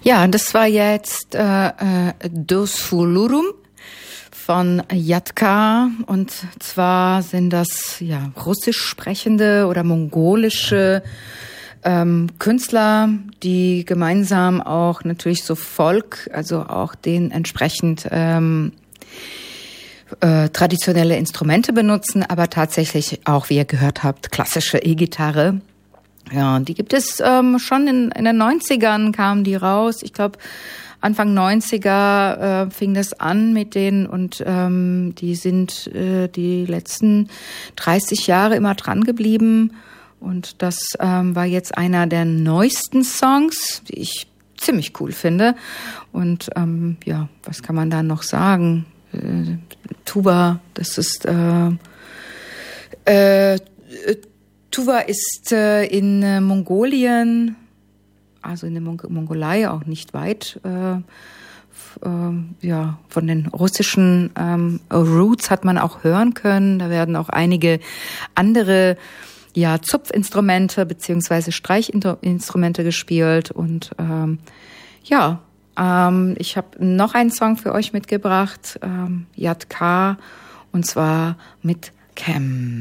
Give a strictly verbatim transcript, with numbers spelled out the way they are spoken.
Ja, das war jetzt äh, äh, Dos Fulurum von Yatka, und zwar sind das ja russisch sprechende oder mongolische ähm, Künstler, die gemeinsam auch natürlich so Folk, also auch den entsprechend ähm, äh, traditionelle Instrumente benutzen, aber tatsächlich auch, wie ihr gehört habt, klassische E-Gitarre. Ja, die gibt es ähm, schon in, in den neunzigern kamen die raus. Ich glaube, Anfang neunziger äh, fing das an mit denen, und ähm, die sind äh, die letzten dreißig Jahre immer dran geblieben. Und das ähm, war jetzt einer der neuesten Songs, die ich ziemlich cool finde. Und ähm, ja, was kann man da noch sagen? Äh, Tuba, das ist äh, äh, Tuva ist äh, in äh, Mongolien, also in der Mong- Mongolei, auch nicht weit äh, f- äh, ja, von den russischen ähm, Roots hat man auch hören können. Da werden auch einige andere ja, Zupfinstrumente beziehungsweise Streichinstrumente gespielt. Und ähm, ja, ähm, ich habe noch einen Song für euch mitgebracht, ähm, Yatka, und zwar mit Cam.